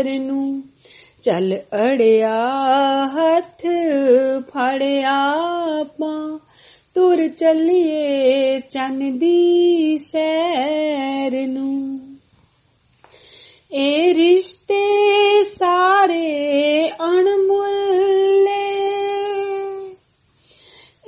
ਨਗਰ ਨੂੰ। ਚੱਲ ਅੜਿਆ ਹੱਥ ਫੜਿਆ ਆਪਾਂ, ਤੁਰ ਚੱਲੀਏ ਚੰਨ ਦੀ ਸੈਰ